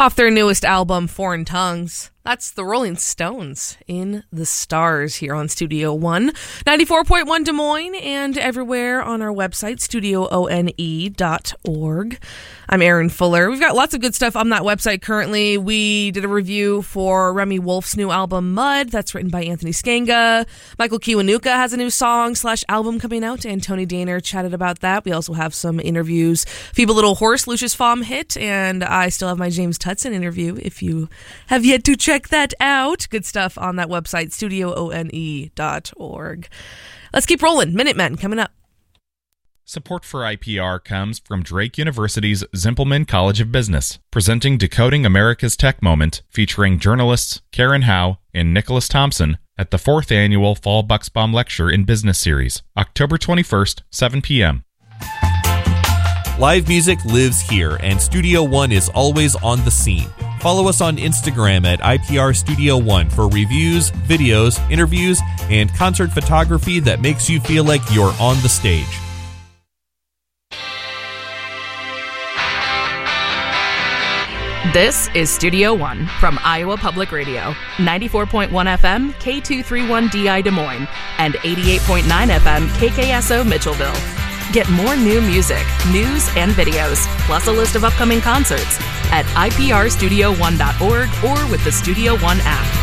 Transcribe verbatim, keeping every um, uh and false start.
Off their newest album, Foreign Tongues. That's the Rolling Stones in the Stars here on Studio One. ninety-four point one Des Moines and everywhere on our website, studio one dot org. I'm Erin Fuller. We've got lots of good stuff on that website currently. We did a review for Remy Wolf's new album, Mud. That's written by Anthony Skanga. Michael Kiwanuka has a new song slash album coming out, and Tony Daner chatted about that. We also have some interviews. Feeble Little Horse, Lucius Fahm hit, and I still have my James Tutson interview if you have yet to check Check that out. Good stuff on that website, studio one dot org. Let's keep rolling. Minutemen coming up. Support for I P R comes from Drake University's Zimpelman College of Business, presenting Decoding America's Tech Moment, featuring journalists Karen Howe and Nicholas Thompson at the fourth annual Fall Bucksbaum Lecture in Business Series, October twenty-first, seven p.m. Live music lives here, and Studio One is always on the scene. Follow us on Instagram at I P R Studio One for reviews, videos, interviews, and concert photography that makes you feel like you're on the stage. This is Studio One from Iowa Public Radio, ninety-four point one F M, K two thirty-one D I Des Moines, and eighty-eight point nine F M, K K S O Mitchellville. Get more new music, news, and videos, plus a list of upcoming concerts at I P R studio one dot org or with the Studio One app.